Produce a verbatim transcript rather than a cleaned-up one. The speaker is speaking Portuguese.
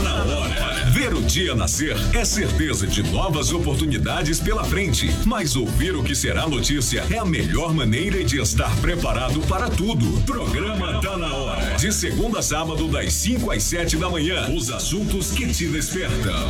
na hora. Ver o dia nascer é certeza de novas oportunidades pela frente, mas ouvir o que será notícia é a melhor maneira de estar preparado para tudo. Programa Tá na Hora. De segunda a sábado, das cinco às sete da manhã. Os assuntos que te despertam.